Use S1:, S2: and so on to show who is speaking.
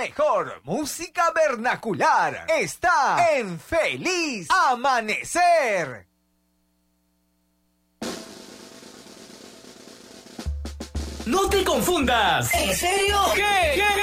S1: mejor música vernacular está en Feliz Amanecer.
S2: ¡No te confundas!
S3: ¿En serio?
S2: ¿Qué?